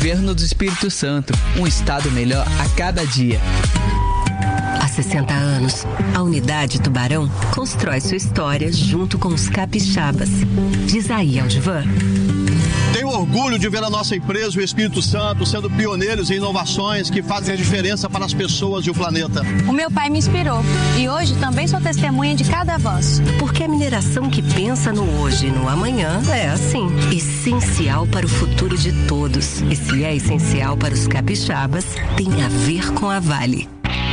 Governo do Espírito Santo, um estado melhor a cada dia. Há 60 anos, a Unidade Tubarão constrói sua história junto com os capixabas. Diz aí, Aldivan. Tenho orgulho de ver a nossa empresa, o Espírito Santo, sendo pioneiros em inovações que fazem a diferença para as pessoas e o planeta. O meu pai me inspirou e hoje também sou testemunha de cada avanço. Porque a mineração que pensa no hoje e no amanhã é assim, essencial para o futuro de todos. E se é essencial para os capixabas, tem a ver com a Vale.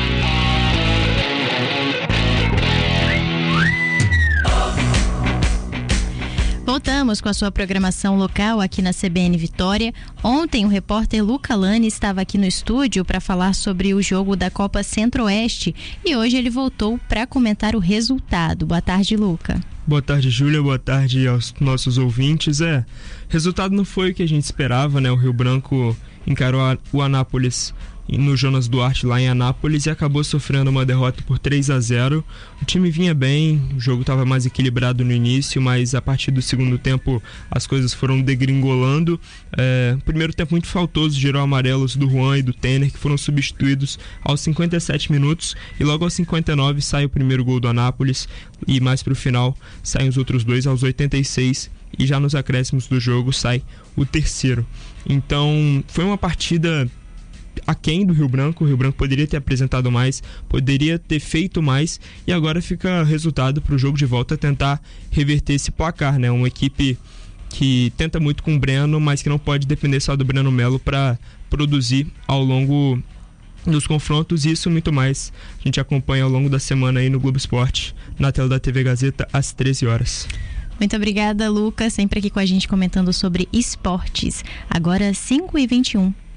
Voltamos com a sua programação local aqui na CBN Vitória. Ontem o repórter Luca Lani estava aqui no estúdio para falar sobre o jogo da Copa Centro-Oeste e hoje ele voltou para comentar o resultado. Boa tarde, Luca. Boa tarde, Júlia. Boa tarde aos nossos ouvintes. Resultado não foi o que a gente esperava, né? O Rio Branco encarou o Anápolis no Jonas Duarte lá em Anápolis e acabou sofrendo uma derrota por 3-0. O time vinha bem, o jogo estava mais equilibrado no início, mas a partir do segundo tempo as coisas foram degringolando. Primeiro tempo muito faltoso, gerou amarelos do Juan e do Tenner, que foram substituídos aos 57 minutos, e logo aos 59 sai o primeiro gol do Anápolis, e mais para o final saem os outros dois aos 86, e já nos acréscimos do jogo sai o terceiro. Então foi uma partida aquém do Rio Branco. O Rio Branco poderia ter apresentado mais, poderia ter feito mais, e agora fica resultado para o jogo de volta tentar reverter esse placar, né? Uma equipe que tenta muito com o Breno, mas que não pode depender só do Breno Melo para produzir ao longo dos confrontos, e isso muito mais a gente acompanha ao longo da semana aí no Globo Esporte, na tela da TV Gazeta, às 13 horas. Muito obrigada, Lucas, sempre aqui com a gente comentando sobre esportes. Agora 5h21.